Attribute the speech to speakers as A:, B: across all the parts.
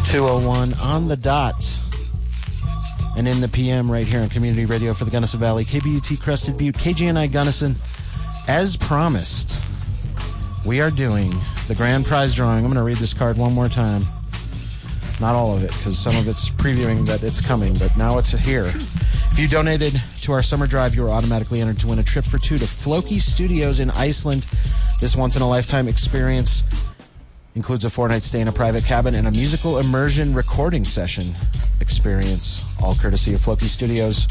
A: 2:01 on the dot. And in the PM right here on Community Radio for the Gunnison Valley, KBUT Crested Butte, KGNI Gunnison. As promised, we are doing the grand prize drawing. I'm going to read this card one more time. Not all of it, because some of it's previewing that it's coming, but now it's here. If you donated to our summer drive, you are automatically entered to win a trip for two to Floki Studios in Iceland. This once-in-a-lifetime experience includes a 4-night stay in a private cabin and a musical immersion recording session experience, all courtesy of Floki Studios.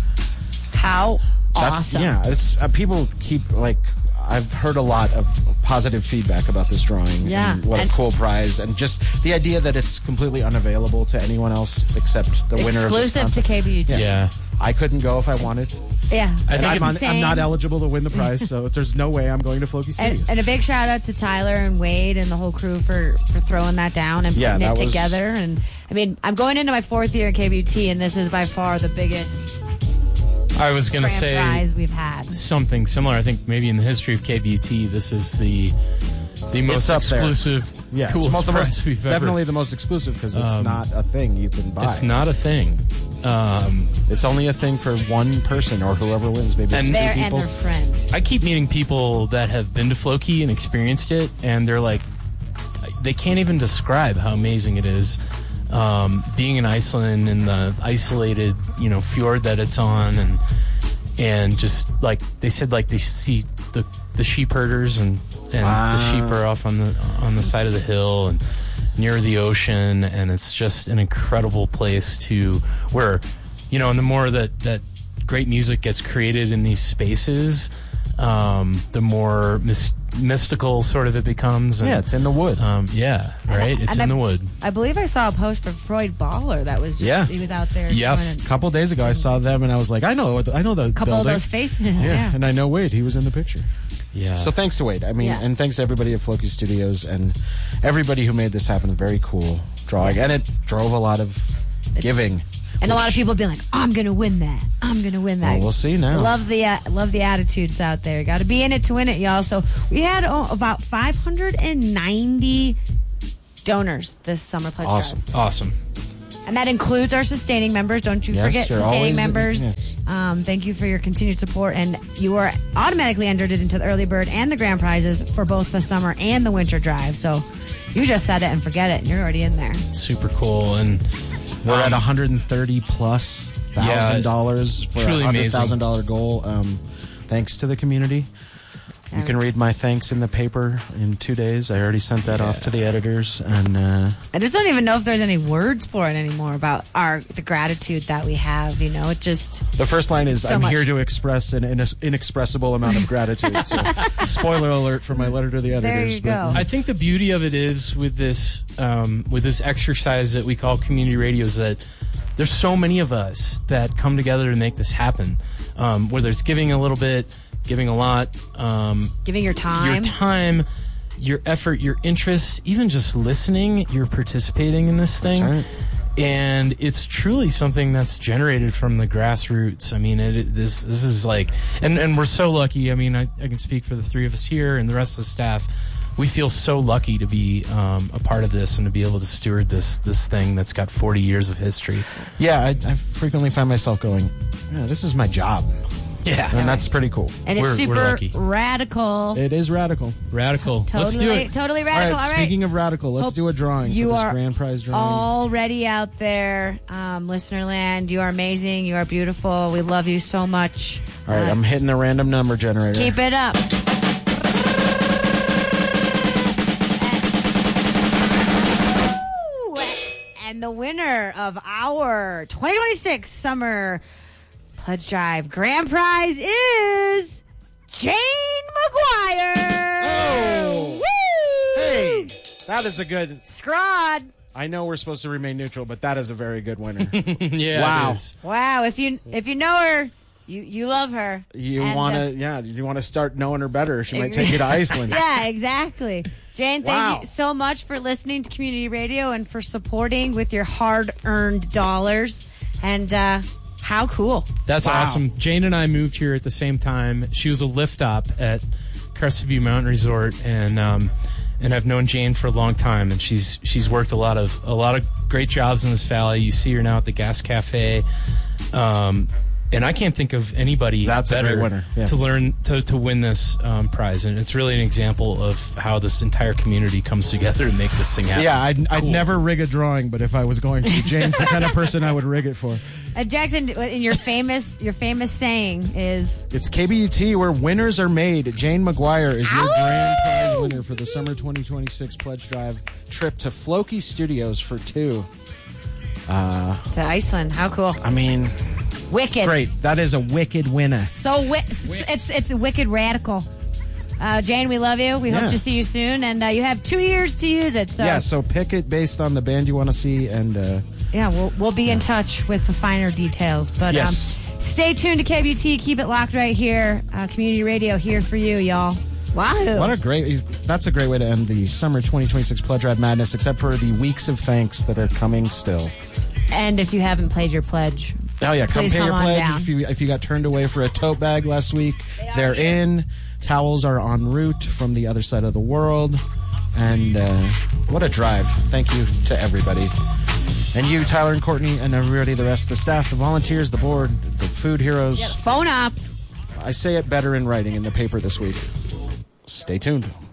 B: How awesome.
A: It's people keep, I've heard a lot of positive feedback about this drawing.
B: Yeah.
A: And what a cool prize. And just the idea that it's completely unavailable to anyone else except the winner of this contest.
B: Exclusive to KBUT.
C: Yeah.
A: I couldn't go if I wanted.
B: Yeah.
A: And I'm not eligible to win the prize, so there's no way I'm going to Floki Studios.
B: And a big shout out to Tyler and Wade and the whole crew for throwing that down and putting it together. And I mean, I'm going into my 4th year in KBUT, and this is by far the biggest
C: I was going to say
B: prize we've had.
C: Something similar. I think maybe in the history of KBUT, this is the most exclusive, coolest prize we've ever.
A: Definitely the most exclusive because it's not a thing you can buy.
C: It's not a thing.
A: It's only a thing for one person or whoever wins. Maybe it's two people.
B: And their friend.
C: I keep meeting people that have been to Floki and experienced it, and they're like, they can't even describe how amazing it is. Being in Iceland in the isolated, fjord that it's on, and just like they said, like they see the sheep herders and the sheep are off on the side of the hill and near the ocean, and it's just an incredible place to where, and the more that great music gets created in these spaces, the more mystical sort of it becomes. And,
A: it's in the wood.
C: It's in the wood.
B: I believe I saw a post from Freud Baller that was he was out there.
C: Yeah,
A: a couple days ago I saw them and I was like, I know the
B: couple
A: building.
B: Of those faces. Yeah,
A: and I know Wade. He was in the picture.
C: Yeah.
A: So thanks to Wade. And thanks to everybody at Floki Studios and everybody who made this happen. Very cool drawing, and it drove a lot of giving.
B: And a lot of people being like, I'm going to win that. I'm going to win that.
A: Well, we'll see now.
B: Love the attitudes out there. Got to be in it to win it, y'all. So we had about 590 donors this summer pledge drive.
C: Awesome.
B: And that includes our sustaining members. Don't you forget sustaining members. Thank you for your continued support. And you are automatically entered into the early bird and the grand prizes for both the summer and the winter drive. So you just said it and forget it, and you're already in there.
C: Super cool. And
A: we're at $130 plus $1,000 for a $100,000 goal. Thanks to the community. You can read my thanks in the paper in 2 days. I already sent that off to the editors, and
B: I just don't even know if there's any words for it anymore about the gratitude that we have. It just
A: the first line is,
B: so
A: "I'm
B: much.
A: here to express an inexpressible amount of gratitude." So, spoiler alert for my letter to the editors.
B: There you go.
C: I think the beauty of it is with this exercise that we call community radio is that there's so many of us that come together to make this happen. Whether it's giving a little bit, giving a lot,
B: giving your time,
C: your effort, your interest, even just listening, you're participating in this thing.
A: That's right.
C: And it's truly something that's generated from the grassroots. I mean, this is like, and we're so lucky. I mean, I can speak for the three of us here and the rest of the staff. We feel so lucky to be a part of this and to be able to steward this thing that's got 40 years of history.
A: Yeah, I frequently find myself going, this is my job.
C: Yeah.
A: And that's pretty cool.
B: And it's super radical.
A: It is radical.
C: Radical. Let's do it.
B: Totally radical. All right.
A: Speaking of radical, let's do a drawing for this grand prize drawing.
B: Already out there, listener land. You are amazing. You are beautiful. We love you so much.
A: All right, I'm hitting the random number generator.
B: Keep it up. And the winner of our 2026 summer pledge drive grand prize is Jane McGuire.
A: Oh,
B: woo!
A: Hey, that is a good
B: Scrod.
A: I know we're supposed to remain neutral, but that is a very good winner.
C: Yeah.
A: Wow.
C: It is.
B: Wow. If you know her, you love her.
A: You want to start knowing her better. She might take you to Iceland.
B: Yeah, exactly. Jane, thank you so much for listening to Community Radio and for supporting with your hard-earned dollars. And how cool.
C: That's awesome. Jane and I moved here at the same time. She was a lift op at Crested View Mountain Resort, and and I've known Jane for a long time, and she's worked a lot of great jobs in this valley. You see her now at the Gas Cafe. And I can't think of anybody better to learn to win this prize. And it's really an example of how this entire community comes together to make this thing happen.
A: Yeah, I'd never rig a drawing, but if I was going to, Jane's the kind of person I would rig it for.
B: Jackson, your famous saying is...
A: It's KBUT where winners are made. Jane McGuire is your grand prize winner for the Summer 2026 Pledge Drive trip to Floki Studios for 2.
B: To Iceland. How cool.
A: I mean...
B: Wicked.
A: Great. That is a wicked winner.
B: So it's a wicked radical. Jane, we love you. We hope to see you soon. And you have 2 years to use it.
A: So pick it based on the band you want to see. And
B: we'll be in touch with the finer details. But stay tuned to KBUT. Keep it locked right here. Community radio here for you, y'all. Wow. That's a great way to end the Summer 2026 Pledge Drive Madness, except for the weeks of thanks that are coming still. And if you haven't played your pledge...
A: Oh, yeah, come pay your pledge. If you got turned away for a tote bag last week, they're in. Towels are en route from the other side of the world. And what a drive. Thank you to everybody. And you, Tyler and Courtney, and everybody, the rest of the staff, the volunteers, the board, the food heroes.
B: Phone ops.
A: I say it better in writing in the paper this week. Stay tuned.